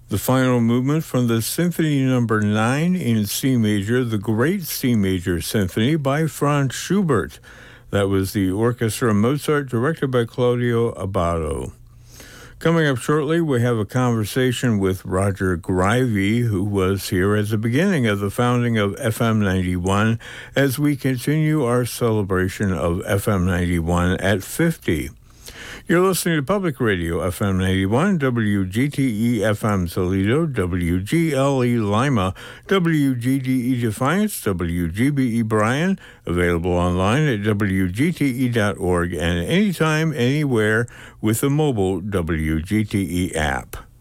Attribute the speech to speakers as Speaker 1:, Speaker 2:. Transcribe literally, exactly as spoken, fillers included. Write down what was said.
Speaker 1: The final movement from the Symphony Number nine in C major, the Great C Major Symphony by Franz Schubert. That was the Orchestra Mozart, directed by Claudio Abbado. Coming up shortly, we have a conversation with Roger Grivey, who was here at the beginning of the founding of F M ninety-one, as we continue our celebration of F M ninety-one at fifty. You're listening to Public Radio, F M ninety-one, W G T E F M Toledo, W G L E Lima, W G D E Defiance, W G B E Bryan, available online at W G T E dot org and anytime, anywhere with the mobile W G T E app.